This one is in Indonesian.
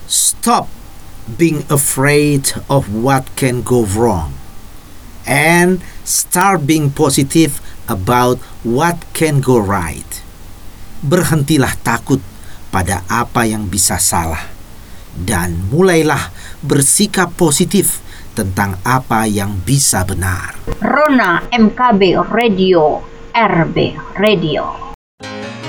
Stop being afraid of what can go wrong and start being positive about what can go right. Berhentilah takut pada apa yang bisa salah dan mulailah bersikap positif tentang apa yang bisa benar. Rona MKB Radio, RB Radio.